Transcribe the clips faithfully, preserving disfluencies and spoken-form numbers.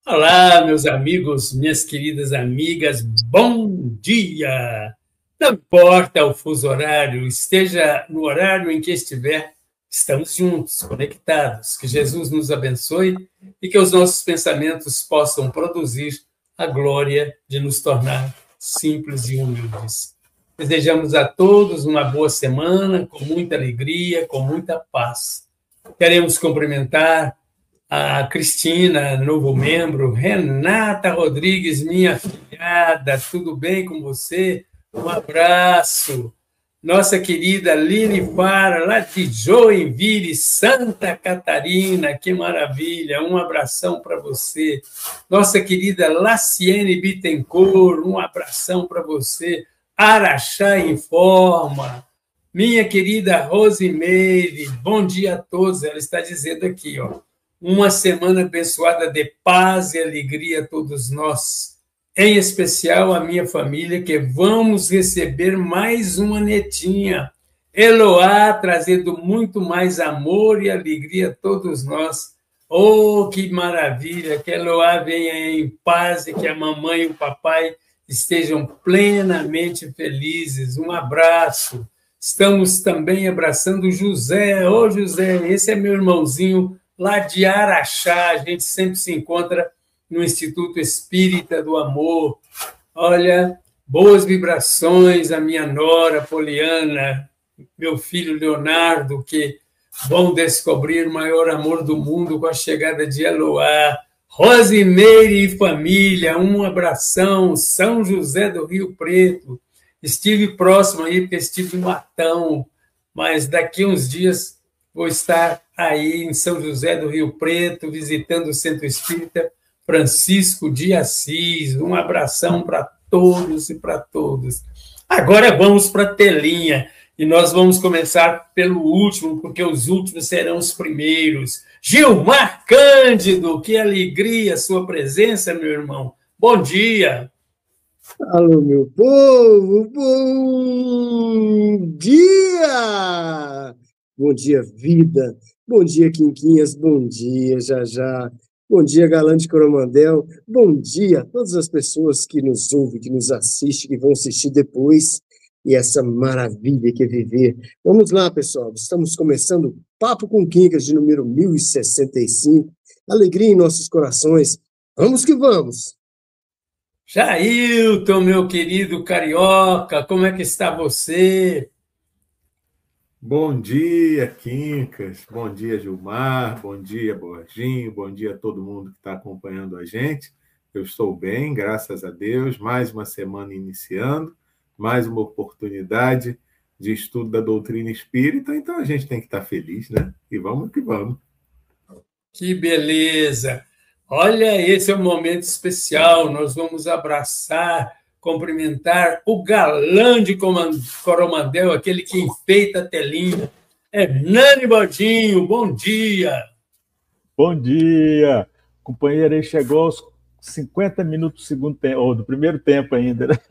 Olá, meus amigos, minhas queridas amigas, bom dia! Não importa o fuso horário, esteja no horário em que estiver, estamos juntos, conectados. Que Jesus nos abençoe e que os nossos pensamentos possam produzir a glória de nos tornar simples e humildes. Desejamos a todos uma boa semana, com muita alegria, com muita paz. Queremos cumprimentar a Cristina, novo membro, Renata Rodrigues, minha filhada, tudo bem com você? Um abraço. Nossa querida Lili Fara, lá de Joinville, Santa Catarina, que maravilha, um abração para você. Nossa querida Laciene Bittencourt, um abração para você. Araxá informa. Minha querida Rosimeire, bom dia a todos, ela está dizendo aqui, ó. Uma semana abençoada de paz e alegria a todos nós, em especial a minha família, que vamos receber mais uma netinha. Eloá, trazendo muito mais amor e alegria a todos nós. Oh, que maravilha! Que Eloá venha em paz e que a mamãe e o papai estejam plenamente felizes. Um abraço. Estamos também abraçando o José. Ô, José, esse é meu irmãozinho, lá de Araxá, a gente sempre se encontra no Instituto Espírita do Amor. Olha, boas vibrações, a minha nora Poliana, meu filho Leonardo, que vão descobrir o maior amor do mundo com a chegada de Eloá. Rosimeire e família, um abração, São José do Rio Preto. Estive próximo aí, porque estive em Matão, mas daqui a uns dias vou estar aí em São José do Rio Preto, visitando o Centro Espírita Francisco de Assis. Um abração para todos e para todas. Agora vamos para a telinha, e nós vamos começar pelo último, porque os últimos serão os primeiros. Gilmar Cândido, que alegria a sua presença, meu irmão. Bom dia. Alô, meu povo, bom dia! Bom dia, vida. Bom dia, Quinquinhas. Bom dia, Jajá. Bom dia, Galã de Coromandel. Bom dia a todas as pessoas que nos ouvem, que nos assistem, que vão assistir depois. E essa maravilha que é viver. Vamos lá, pessoal. Estamos começando o Papo com Quincas de número mil e sessenta e cinco. Alegria em nossos corações. Vamos que vamos! Jailton, meu querido carioca, como é que está você? Bom dia, Quincas. Bom dia, Gilmar. Bom dia, Borginho. Bom dia a todo mundo que está acompanhando a gente. Eu estou bem, graças a Deus. Mais uma semana iniciando, mais uma oportunidade de estudo da doutrina espírita. Então a gente tem que estar feliz, né? E vamos que vamos. Que beleza! Olha, esse é um momento especial. Nós vamos abraçar, cumprimentar o galã de Coromandel, aquele que enfeita a telinha. Hernani Baldinho, bom dia. Bom dia. Companheiro, aí chegou aos cinquenta minutos do segundo tempo, ou do primeiro tempo ainda, né?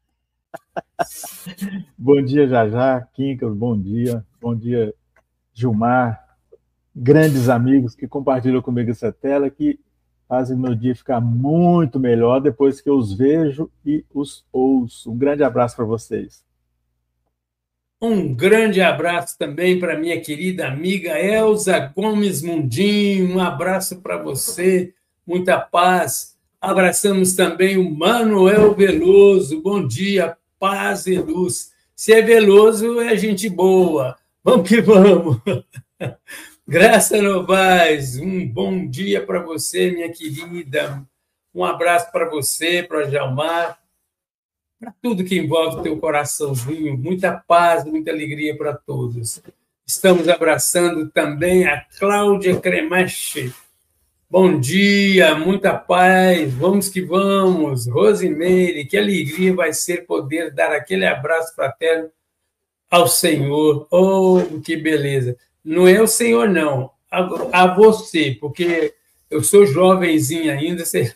Bom dia, Jajá, Quincas, bom dia. Bom dia, Gilmar. Grandes amigos que compartilham comigo essa tela, que fazem meu dia ficar muito melhor depois que eu os vejo e os ouço. Um grande abraço para vocês. Um grande abraço também para minha querida amiga Elza Gomes Mundim. Um abraço para você, muita paz. Abraçamos também o Manuel Veloso. Bom dia, paz e luz. Se é Veloso, é gente boa. Vamos que vamos. Graça Novaes, um bom dia para você, minha querida. Um abraço para você, para o Gilmar, para tudo que envolve o teu coraçãozinho. Muita paz, muita alegria para todos. Estamos abraçando também a Cláudia Cremache. Bom dia, muita paz, vamos que vamos. Rosimeire, que alegria vai ser poder dar aquele abraço fraterno ao Senhor. Oh, que beleza. Não é o Senhor, não, a, a você, porque eu sou jovenzinho ainda. Você...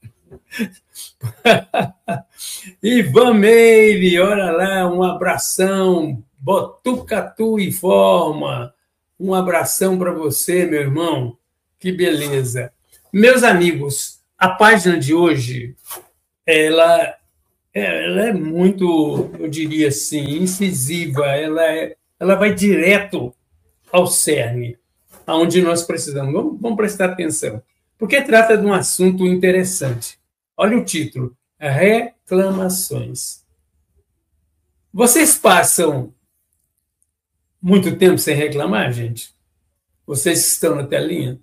Ivan Meire, olha lá, um abração. Botucatu informa. Um abração para você, meu irmão. Que beleza. Meus amigos, A página de hoje, ela, ela é muito, eu diria assim, incisiva, ela, é, ela vai direto ao cerne, aonde nós precisamos. Vamos, vamos prestar atenção, porque trata de um assunto interessante. Olha o título, reclamações. Vocês passam muito tempo sem reclamar, gente? Vocês que estão na telinha?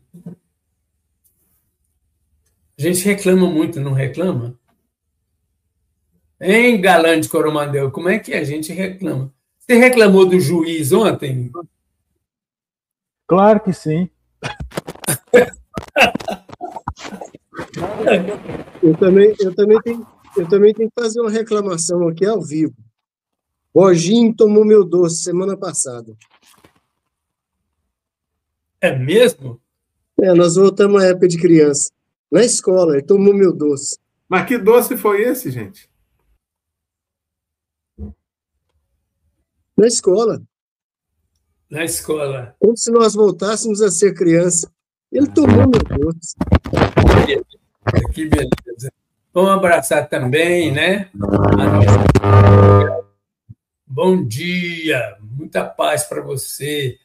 A gente reclama muito, não reclama? Hein, galã de Coromandel, como é que a gente reclama? Você reclamou do juiz ontem? Claro que sim. Eu também, eu, também tenho, eu também tenho que fazer uma reclamação aqui ao vivo. Borginho tomou meu doce semana passada. É mesmo? É, nós voltamos à época de criança. Na escola, ele tomou meu doce. Mas que doce foi esse, gente? Na escola. Na escola. Como se nós voltássemos a ser criança. Ele tomou meu doce. Que beleza. Vamos abraçar também, né? Bom dia, muita paz para você.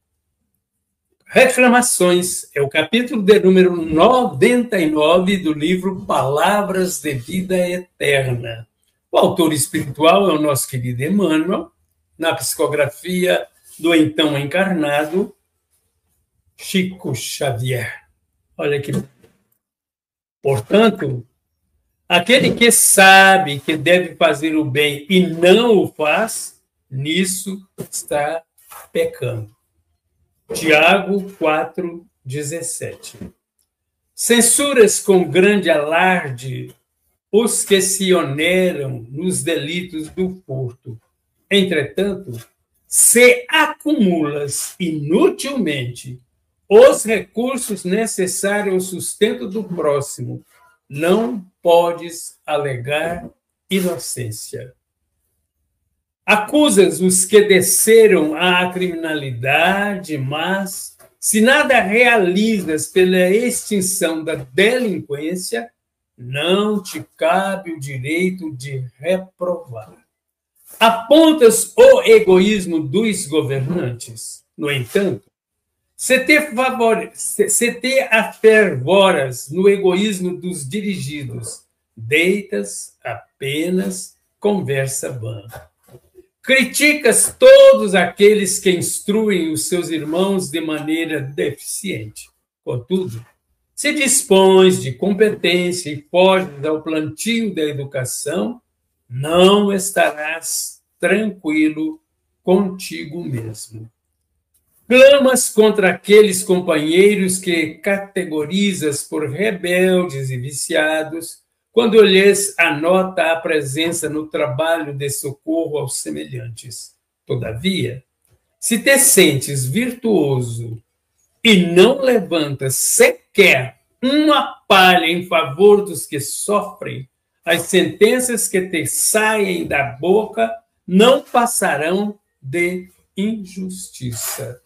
Reclamações é o capítulo de número noventa e nove do livro Palavras de Vida Eterna. O autor espiritual é o nosso querido Emmanuel, na psicografia do então encarnado Chico Xavier. Olha que. Portanto, aquele que sabe que deve fazer o bem e não o faz, nisso está pecando. Tiago quatro, dezessete. Censuras com grande alarde os que se oneram nos delitos do furto. Entretanto, se acumulas inutilmente os recursos necessários ao sustento do próximo, não podes alegar inocência. Acusas os que desceram à criminalidade, mas, se nada realizas pela extinção da delinquência, não te cabe o direito de reprovar. Apontas o egoísmo dos governantes. No entanto, se te, favore... se te afervoras no egoísmo dos dirigidos, deitas apenas conversa vã. Criticas todos aqueles que instruem os seus irmãos de maneira deficiente. Contudo, se dispões de competência e foges ao plantio da educação, não estarás tranquilo contigo mesmo. Clamas contra aqueles companheiros que categorizas por rebeldes e viciados, quando lhes anota a presença no trabalho de socorro aos semelhantes. Todavia, se te sentes virtuoso e não levantas sequer uma palha em favor dos que sofrem, as sentenças que te saem da boca não passarão de injustiça.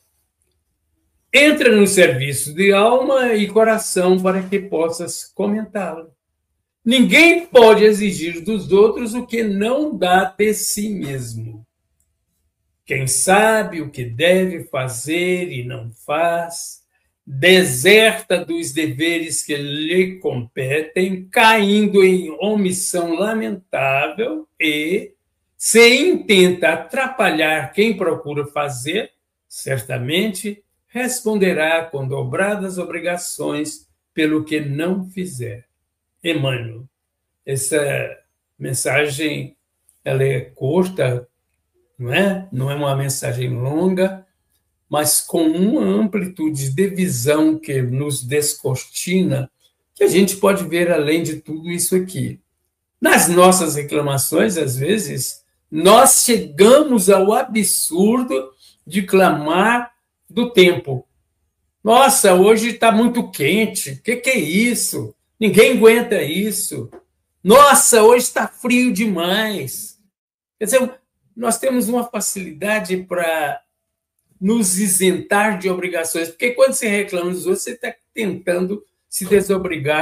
Entra no serviço de alma e coração para que possas comentá-lo. Ninguém pode exigir dos outros o que não dá de si mesmo. Quem sabe o que deve fazer e não faz, deserta dos deveres que lhe competem, caindo em omissão lamentável e, se intenta atrapalhar quem procura fazer, certamente responderá com dobradas obrigações pelo que não fizer. Emmanuel, essa mensagem ela é curta, não é? Não é uma mensagem longa, mas com uma amplitude de visão que nos descortina, que a gente pode ver além de tudo isso aqui. Nas nossas reclamações, às vezes, nós chegamos ao absurdo de clamar do tempo. Nossa, hoje está muito quente. O que, que é isso? Ninguém aguenta isso. Nossa, hoje está frio demais. Quer dizer, nós temos uma facilidade para nos isentar de obrigações, porque quando você reclama dos outros, você está tentando se desobrigar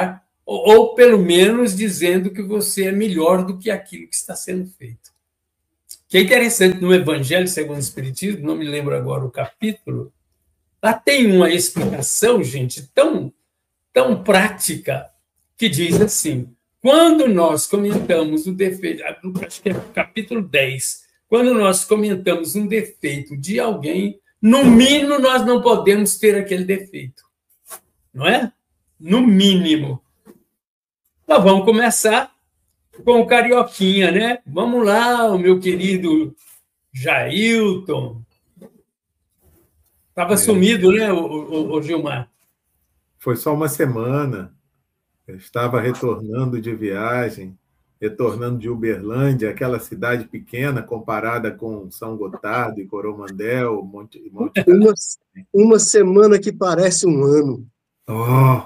ou, ou pelo menos dizendo que você é melhor do que aquilo que está sendo feito. Que é interessante, no Evangelho segundo o Espiritismo, não me lembro agora o capítulo, lá tem uma explicação, gente, tão, tão prática, que diz assim: quando nós comentamos o defeito, acho que é capítulo dez, quando nós comentamos um defeito de alguém, no mínimo nós não podemos ter aquele defeito. Não é? No mínimo. Nós vamos começar com o Carioquinha, né? Vamos lá, o meu querido Jailton. Estava é. sumido, né, o, o, o Gilmar? Foi só uma semana. Eu estava retornando de viagem, retornando de Uberlândia, aquela cidade pequena comparada com São Gotardo e Coromandel. Monte, Monte... Uma, uma semana que parece um ano. Oh!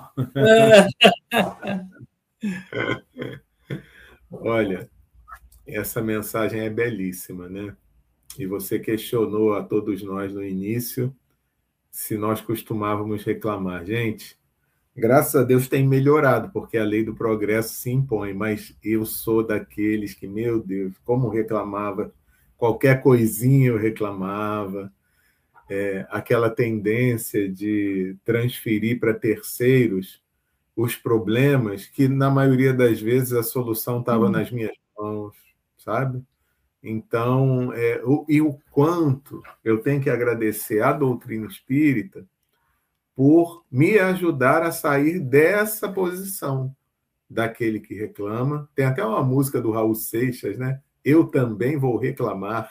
Olha, essa mensagem é belíssima, né? E você questionou a todos nós no início se nós costumávamos reclamar. Gente, graças a Deus tem melhorado, porque a lei do progresso se impõe, mas eu sou daqueles que, meu Deus, como reclamava, qualquer coisinha eu reclamava, é, aquela tendência de transferir para terceiros os problemas, que na maioria das vezes a solução estava hum. nas minhas mãos, sabe? Então, é, o, e o quanto eu tenho que agradecer à doutrina espírita por me ajudar a sair dessa posição daquele que reclama. Tem até uma música do Raul Seixas, né? Eu também vou reclamar.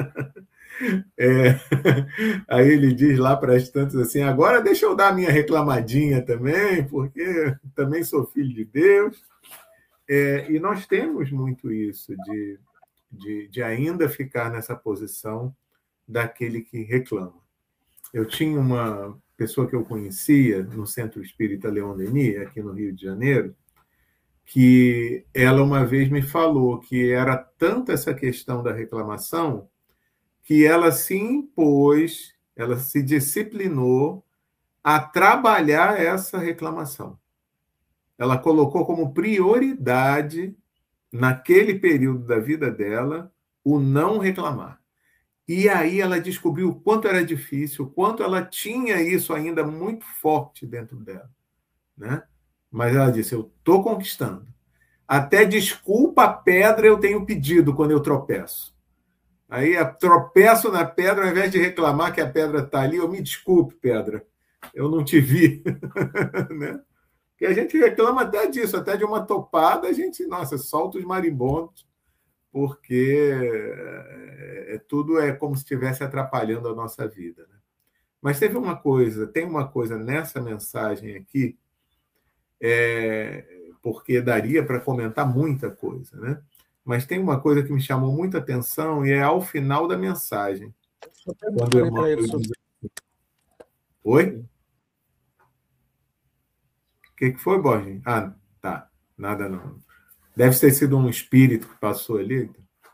É, aí ele diz lá para as tantas assim, agora deixa eu dar a minha reclamadinha também, porque também sou filho de Deus. É, e nós temos muito isso, de, de, de ainda ficar nessa posição daquele que reclama. Eu tinha uma pessoa que eu conhecia no Centro Espírita Leon Denis, aqui no Rio de Janeiro, que ela uma vez me falou que era tanta essa questão da reclamação que ela se impôs, ela se disciplinou a trabalhar essa reclamação. Ela colocou como prioridade, naquele período da vida dela, o não reclamar. E aí ela descobriu o quanto era difícil, o quanto ela tinha isso ainda muito forte dentro dela, né? Mas ela disse, eu estou conquistando. Até desculpa a pedra eu tenho pedido quando eu tropeço. Aí eu tropeço na pedra, ao invés de reclamar que a pedra está ali, eu me desculpe, pedra, eu não te vi. Né? Porque a gente reclama até disso, até de uma topada, a gente, nossa, solta os marimbondos, porque é, tudo é como se estivesse atrapalhando a nossa vida. Né? Mas teve uma coisa, tem uma coisa nessa mensagem aqui, é, porque daria para comentar muita coisa, né? Mas tem uma coisa que me chamou muita atenção e é ao final da mensagem. Quando o irmão diz assim, oi? O que, que foi, Borginho? Ah, tá. Nada não. Deve ter sido um espírito que passou ali.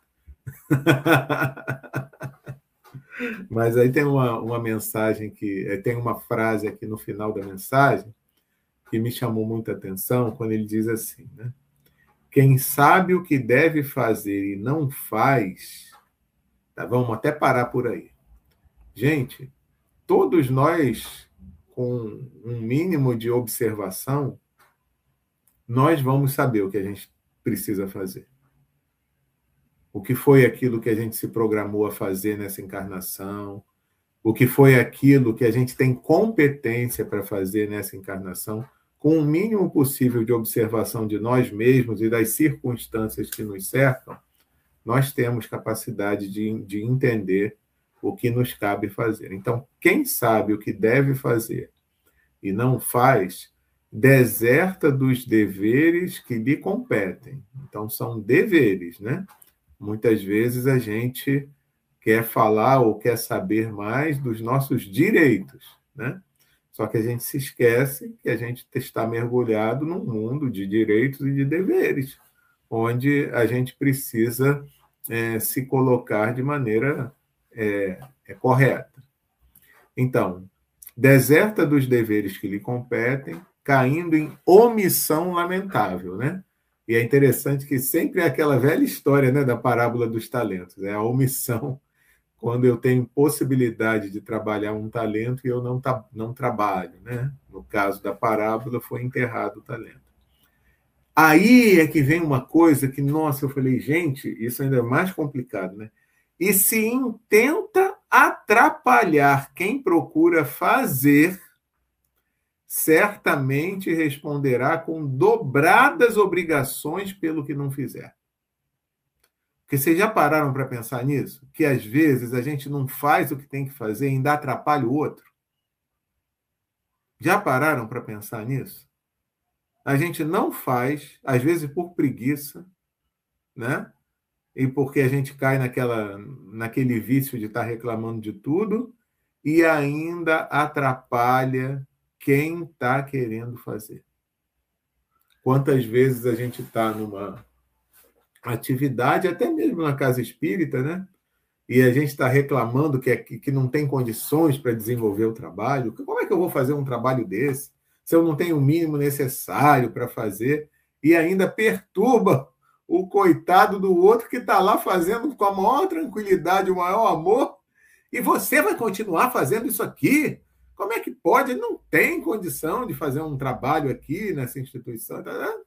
Mas aí tem uma, uma mensagem que... Tem uma frase aqui no final da mensagem que me chamou muita atenção, quando ele diz assim, né? Quem sabe o que deve fazer e não faz... Tá, vamos até parar por aí. Gente, todos nós, com um mínimo de observação, nós vamos saber o que a gente precisa fazer. O que foi aquilo que a gente se programou a fazer nessa encarnação, o que foi aquilo que a gente tem competência para fazer nessa encarnação, com o mínimo possível de observação de nós mesmos e das circunstâncias que nos cercam, nós temos capacidade de, de entender o que nos cabe fazer. Então, quem sabe o que deve fazer e não faz, deserta dos deveres que lhe competem. Então, são deveres, né? Muitas vezes a gente quer falar ou quer saber mais dos nossos direitos, né? Só que a gente se esquece que a gente está mergulhado num mundo de direitos e de deveres, onde a gente precisa é, se colocar de maneira é, é, correta. Então, deserta dos deveres que lhe competem caindo em omissão lamentável, né? E é interessante que sempre é aquela velha história, né, da parábola dos talentos, é a omissão, quando eu tenho possibilidade de trabalhar um talento e eu não, tá, não trabalho, né? No caso da parábola, foi enterrado o talento. Aí é que vem uma coisa que, nossa, eu falei, gente, isso ainda é mais complicado, né? E se intenta atrapalhar quem procura fazer, certamente responderá com dobradas obrigações pelo que não fizer. Porque vocês já pararam para pensar nisso? Que às vezes a gente não faz o que tem que fazer e ainda atrapalha o outro? Já pararam para pensar nisso? A gente não faz, às vezes por preguiça, né? E porque a gente cai naquela, naquele vício de estar reclamando de tudo e ainda atrapalha quem está querendo fazer. Quantas vezes a gente está numa atividade, até mesmo na casa espírita, né? E a gente está reclamando que, é, que não tem condições para desenvolver o trabalho. Como é que eu vou fazer um trabalho desse se eu não tenho o mínimo necessário para fazer? E ainda perturba o coitado do outro que está lá fazendo com a maior tranquilidade, o maior amor, e você vai continuar fazendo isso aqui? Como é que pode? Ele não tem condição de fazer um trabalho aqui nessa instituição.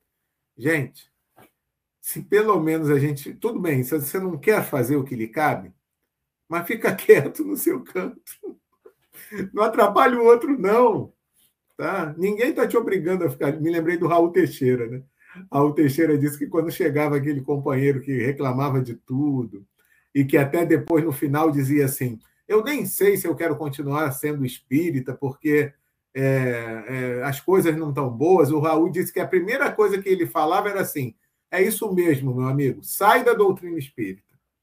Gente, se pelo menos a gente... Tudo bem, se você não quer fazer o que lhe cabe, mas fica quieto no seu canto. Não atrapalhe o outro, não. Tá? Ninguém está te obrigando a ficar... Me lembrei do Raul Teixeira, né? Raul Teixeira disse que quando chegava aquele companheiro que reclamava de tudo e que até depois, no final, dizia assim, eu nem sei se eu quero continuar sendo espírita porque é, é, as coisas não estão boas. O Raul disse que a primeira coisa que ele falava era assim, é isso mesmo, meu amigo, sai da doutrina espírita.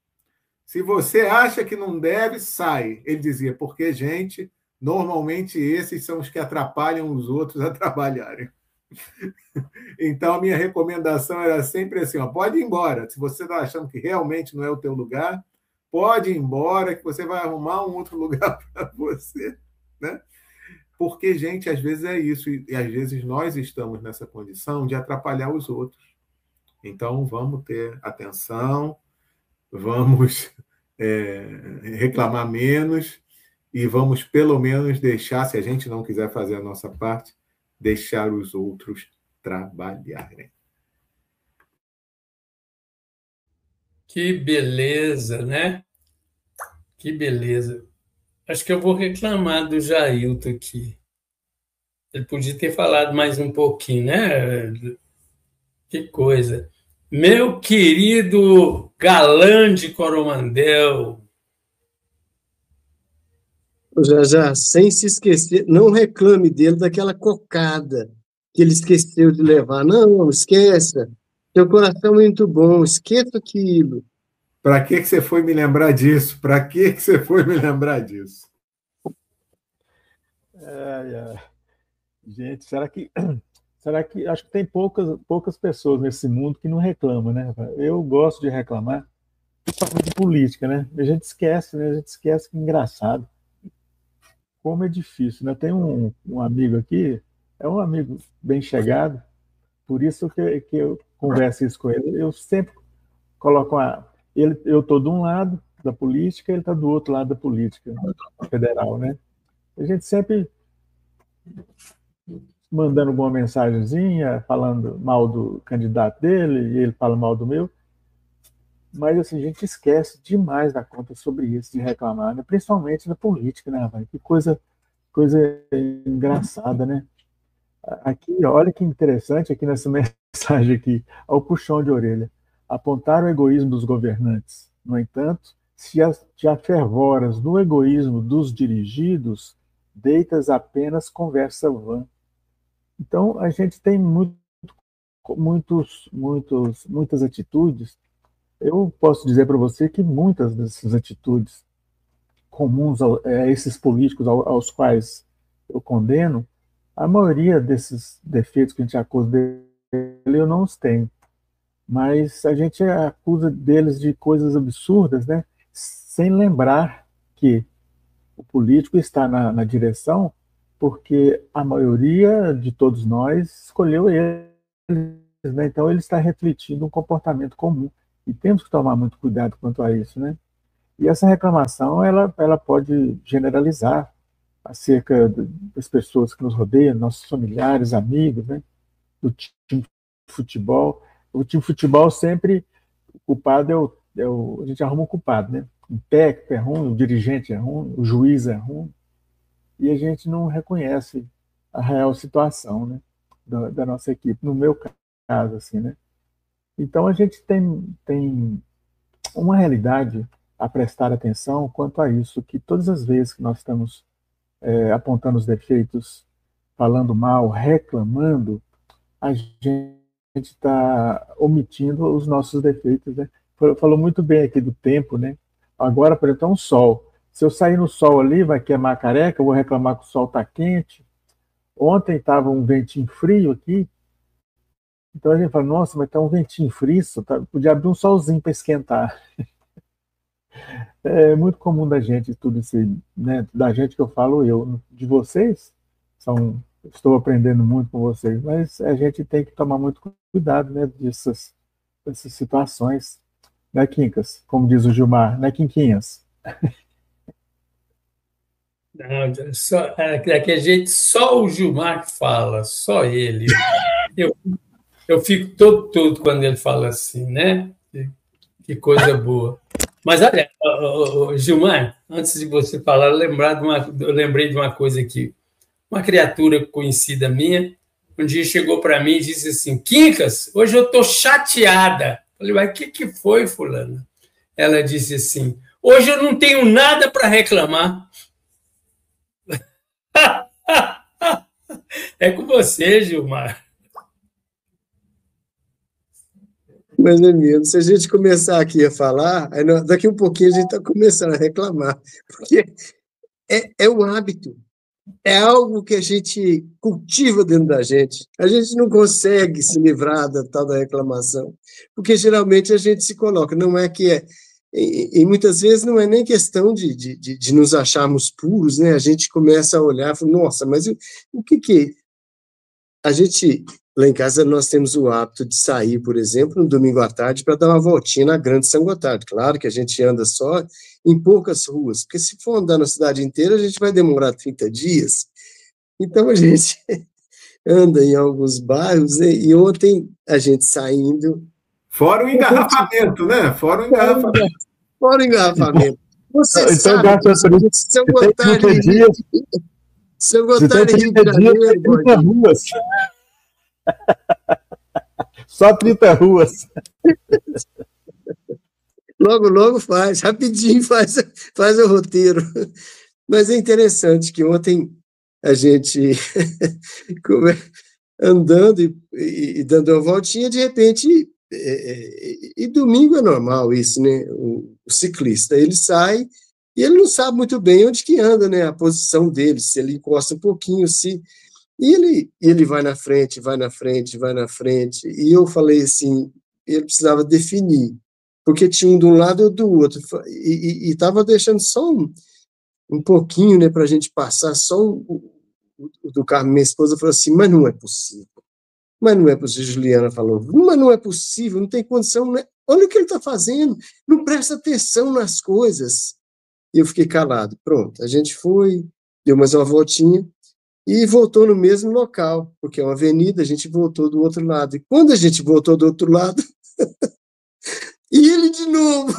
Se você acha que não deve, sai. Ele dizia, porque, gente, normalmente esses são os que atrapalham os outros a trabalharem. Então, a minha recomendação era sempre assim, ó, pode ir embora. Se você está achando que realmente não é o teu lugar, pode ir embora, que você vai arrumar um outro lugar para você. Né? Porque, gente, às vezes é isso. E às vezes nós estamos nessa condição de atrapalhar os outros. Então, vamos ter atenção, vamos é, reclamar menos e vamos, pelo menos, deixar, se a gente não quiser fazer a nossa parte, deixar os outros trabalharem. Que beleza, né? Que beleza. Acho que eu vou reclamar do Jailton aqui. Ele podia ter falado mais um pouquinho, né? Que coisa. Meu querido galã de Coromandel. Já, já, sem se esquecer, não reclame dele daquela cocada que ele esqueceu de levar. Não, esqueça. Seu coração é muito bom, esqueça aquilo. Para que, que você foi me lembrar disso? Para que, que você foi me lembrar disso? É, é. Gente, será que... Será que... Acho que tem poucas, poucas pessoas nesse mundo que não reclamam, né? Eu gosto de reclamar, principalmente de política, né? A gente esquece, né? A gente esquece que é engraçado. Como é difícil, né? Tem um, um amigo aqui, é um amigo bem chegado, por isso que, que eu converso isso com ele. Eu sempre coloco a... Ele, eu estou de um lado da política, ele está do outro lado da política federal, né? A gente sempre mandando alguma mensagenzinha, falando mal do candidato dele, e ele fala mal do meu. Mas assim, a gente esquece demais da conta sobre isso, de reclamar, né? Principalmente na política, né, rapaz? Que coisa, coisa engraçada, né? Aqui, olha que interessante, aqui nessa mensagem aqui, ao puxão de orelha. Apontar o egoísmo dos governantes. No entanto, se as, te afervoras no egoísmo dos dirigidos, deitas apenas conversa vã. Então, a gente tem muito, muitos, muitos, muitas atitudes. Eu posso dizer para você que muitas dessas atitudes comuns a esses políticos aos quais eu condeno, a maioria desses defeitos que a gente acusa dele, eu não os tenho. Mas a gente acusa deles de coisas absurdas, né? Sem lembrar que o político está na, na direção porque a maioria de todos nós escolheu ele, né? Então ele está refletindo um comportamento comum e temos que tomar muito cuidado quanto a isso, né? E essa reclamação ela, ela pode generalizar acerca das pessoas que nos rodeiam, nossos familiares, amigos, né? Do time de futebol. O time de futebol sempre, o culpado é o, é o a gente arruma um culpado, né? O técnico é ruim, o dirigente é ruim, o juiz é ruim, e a gente não reconhece a real situação, né? Da, da nossa equipe, no meu caso, assim, né? Então a gente tem, tem uma realidade a prestar atenção quanto a isso, que todas as vezes que nós estamos é, apontando os defeitos, falando mal, reclamando, a gente está omitindo os nossos defeitos, né? Falou muito bem aqui do tempo, né? Agora, por exemplo, é um sol. Se eu sair no sol ali, vai queimar a careca, eu vou reclamar que o sol está quente. Ontem estava um ventinho frio aqui, então a gente fala, nossa, mas está um ventinho frio, tá... podia abrir um solzinho para esquentar. É muito comum da gente tudo isso, né? Da gente que eu falo eu, de vocês, são, estou aprendendo muito com vocês, mas a gente tem que tomar muito cuidado, né, dessas, dessas situações, né, Quincas? Como diz o Gilmar, né, Quinquinhas? Não, só, daquele jeito, só o Gilmar fala, só ele. Eu, eu fico todo, todo quando ele fala assim, né? Que, que coisa boa. Mas olha, Gilmar, antes de você falar, eu, lembrar de uma, eu lembrei de uma coisa aqui. Uma criatura conhecida minha, um dia chegou para mim e disse assim, Quincas, hoje eu estou chateada. Eu falei, mas o que, que foi, fulana? Ela disse assim, hoje eu não tenho nada para reclamar. É com você, Gilmar. Mas é mesmo, se a gente começar aqui a falar, aí daqui um pouquinho a gente está começando a reclamar, porque é, é um hábito, é algo que a gente cultiva dentro da gente. A gente não consegue se livrar da tal da reclamação, porque geralmente a gente se coloca, não é que é, e, e muitas vezes não é nem questão de, de, de, de nos acharmos puros, né? A gente começa a olhar e fala, nossa, mas o, o que que... A gente... Lá em casa nós temos o hábito de sair, por exemplo, no domingo à tarde para dar uma voltinha na Grande São Gotardo. Claro que a gente anda só em poucas ruas, porque se for andar na cidade inteira, a gente vai demorar trinta dias. Então a gente anda em alguns bairros, né? E ontem a gente saindo... Fora o engarrafamento, né? Fora o engarrafamento. Fora o engarrafamento. Você então, sabe, então, São Gotardo... São Gotardo Rio de Janeiro, trinta ruas. Só trinta ruas. Logo, logo faz, rapidinho faz, faz o roteiro. Mas é interessante que ontem a gente andando e, e, e dando uma voltinha, de repente, e, e, e domingo é normal isso, né? O, o ciclista, ele sai e ele não sabe muito bem onde que anda, né? A posição dele, se ele encosta um pouquinho, se... E ele, ele vai na frente, vai na frente, vai na frente. E eu falei assim, ele precisava definir, porque tinha um de um lado e do outro. E estava deixando só um, um pouquinho, né, para a gente passar, só um, um, do carro. Minha esposa falou assim, mas não é possível. Mas não é possível, Juliana falou, mas não é possível, não tem condição. Não é... Olha o que ele está fazendo, não presta atenção nas coisas. E eu fiquei calado. Pronto, a gente foi, deu mais uma voltinha, e voltou no mesmo local, porque é uma avenida, a gente voltou do outro lado. E quando a gente voltou do outro lado, e ele de novo.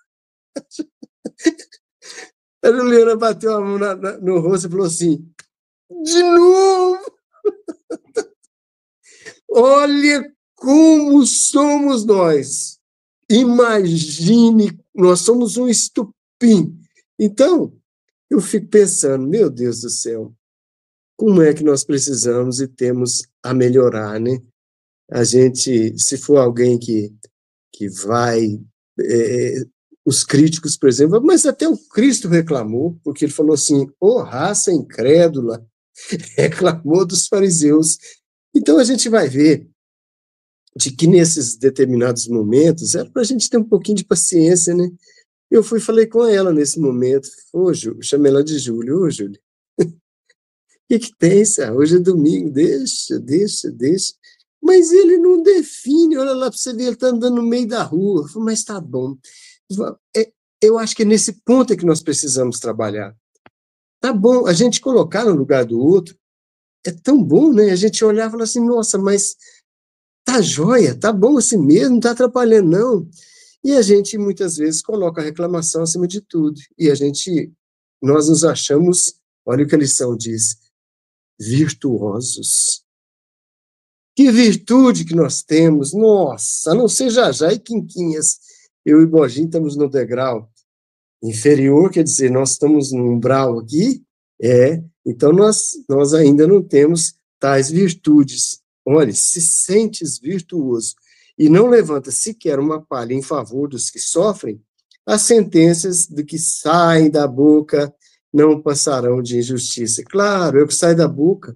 A Juliana bateu a mão na, na, no rosto e falou assim, de novo! Olha como somos nós. Imagine, nós somos um estupim. Então, eu fico pensando, meu Deus do céu, como é que nós precisamos e temos a melhorar, né? A gente, se for alguém que, que vai... É, os críticos, por exemplo, mas até o Cristo reclamou, porque ele falou assim, ô raça incrédula, reclamou dos fariseus. Então a gente vai ver de que nesses determinados momentos era para a gente ter um pouquinho de paciência, né? Eu fui e falei com ela nesse momento, ô Júlio, chamei ela de Júlio, ô Júlio, que, que tem, Sérgio? Hoje é domingo, deixa, deixa, deixa. Mas ele não define, olha lá para você ver, ele está andando no meio da rua. Eu falo, mas tá bom. É, eu acho que é nesse ponto é que nós precisamos trabalhar. Tá bom, a gente colocar no lugar do outro é tão bom, né? A gente olhar e falar assim, nossa, mas tá joia, tá bom assim mesmo, não tá atrapalhando, não. E a gente, muitas vezes, coloca a reclamação acima de tudo. E a gente, nós nos achamos, olha o que a lição diz, virtuosos. Que virtude que nós temos, nossa, a não ser Jajá e Quinquinhas. Eu e Borginho estamos no degrau inferior, quer dizer, nós estamos no umbral aqui, é, então nós, nós ainda não temos tais virtudes. Olha, se sentes virtuoso e não levanta sequer uma palha em favor dos que sofrem, as sentenças do que saem da boca não passarão de injustiça. Claro, é o que sai da boca.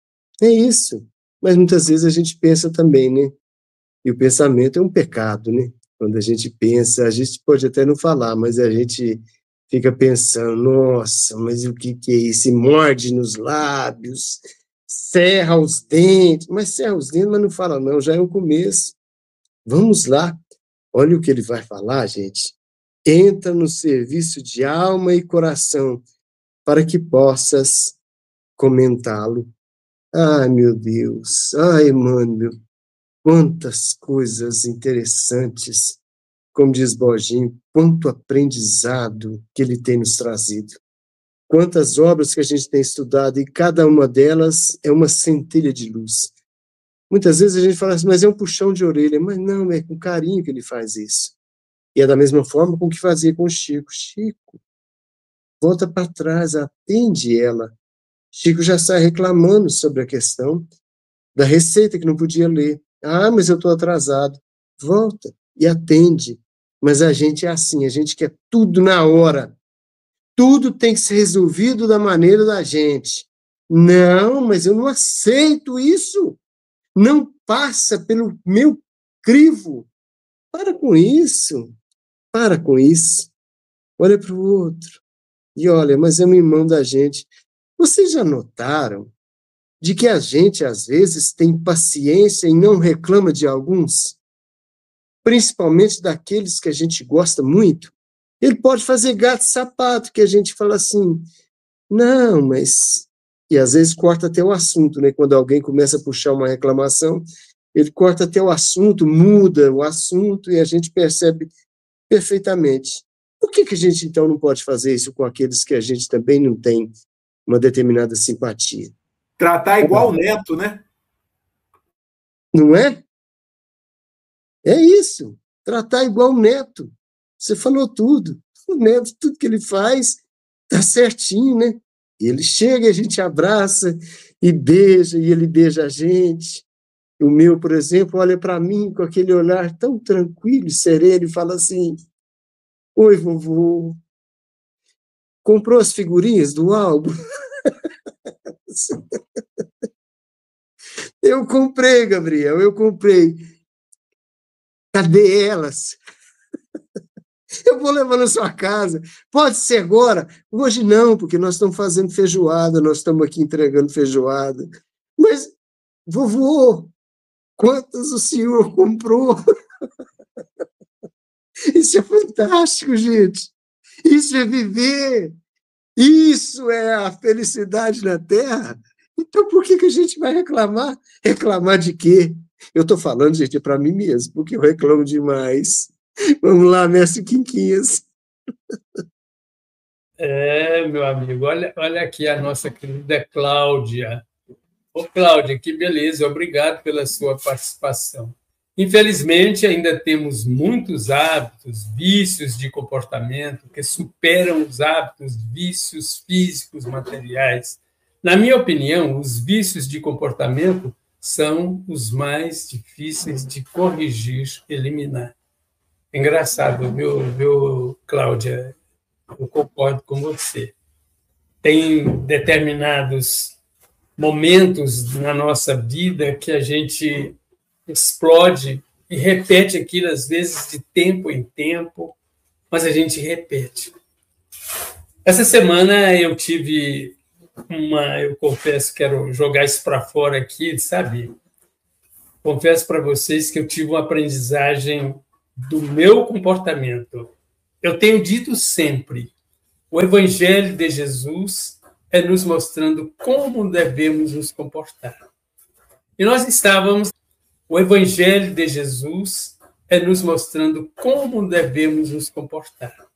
É isso. Mas muitas vezes a gente pensa também, né? E o pensamento é um pecado, né? Quando a gente pensa, a gente pode até não falar, mas a gente fica pensando, nossa, mas o que, que é isso? E morde nos lábios, cerra os dentes, mas cerra os dentes, mas não fala não, já é um começo. Vamos lá, olha o que ele vai falar, gente. Entra no serviço de alma e coração, para que possas comentá-lo. Ai, meu Deus, ai, Emmanuel, quantas coisas interessantes, como diz Borginho, quanto aprendizado que ele tem nos trazido. Quantas obras que a gente tem estudado, e cada uma delas é uma centelha de luz. Muitas vezes a gente fala assim, mas é um puxão de orelha, mas não, é com carinho que ele faz isso. E é da mesma forma com que fazia com o Chico. Chico, volta para trás, atende ela. Chico já sai reclamando sobre a questão da receita que não podia ler. Ah, mas eu estou atrasado. Volta e atende. Mas a gente é assim, a gente quer tudo na hora. Tudo tem que ser resolvido da maneira da gente. Não, mas eu não aceito isso. Não passa pelo meu crivo. Para com isso. Para com isso. Olha para o outro. E olha, mas é um irmão da gente. Vocês já notaram de que a gente, às vezes, tem paciência e não reclama de alguns? Principalmente daqueles que a gente gosta muito. Ele pode fazer gato e sapato, que a gente fala assim, não, mas... E às vezes corta até o assunto, né? Quando alguém começa a puxar uma reclamação, ele corta até o assunto, muda o assunto e a gente percebe perfeitamente. Por que que a gente, então, não pode fazer isso com aqueles que a gente também não tem uma determinada simpatia? Tratar igual o neto, né? Não é? É isso. Tratar igual o neto. Você falou tudo. O neto, tudo que ele faz, tá certinho, né? E ele chega, a gente abraça e beija, e ele beija a gente. O meu, por exemplo, olha para mim com aquele olhar tão tranquilo e sereno e fala assim, oi, vovô, comprou as figurinhas do álbum? Eu comprei, Gabriel, eu comprei. Cadê elas? Eu vou levar na sua casa. Pode ser agora? Hoje não, porque nós estamos fazendo feijoada, nós estamos aqui entregando feijoada. Mas, vovô, quantas o senhor comprou? Isso é fantástico, gente. Isso é viver. Isso é a felicidade na Terra. Então, por que que a gente vai reclamar? Reclamar de quê? Eu estou falando, gente, para mim mesmo, porque eu reclamo demais. Vamos lá, mestre Quinquinhas. É, meu amigo, olha, olha aqui a nossa querida Cláudia. Ô, Cláudia, que beleza, obrigado pela sua participação. Infelizmente, ainda temos muitos hábitos, vícios de comportamento que superam os hábitos, vícios físicos, materiais. Na minha opinião, os vícios de comportamento são os mais difíceis de corrigir, eliminar. Engraçado, viu, viu, Cláudia? Eu concordo com você. Tem determinados momentos na nossa vida que a gente explode e repete aquilo, às vezes, de tempo em tempo, mas a gente repete. Essa semana eu tive uma, eu confesso, quero jogar isso para fora aqui, sabe? Confesso para vocês que eu tive uma aprendizagem do meu comportamento. Eu tenho dito sempre, o Evangelho de Jesus é nos mostrando como devemos nos comportar. E nós estávamos, o Evangelho de Jesus é nos mostrando como devemos nos comportar.